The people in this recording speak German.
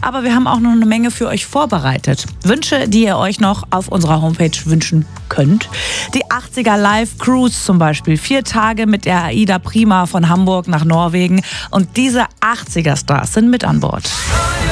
Aber wir haben auch noch eine Menge für euch vorbereitet. Wünsche, die ihr euch noch auf unserer Homepage wünschen könnt. Die 80er Live Cruise zum Beispiel. 4 Tage mit der AIDA Prima von Hamburg nach Norwegen. Und diese 80er Stars sind mit an Bord.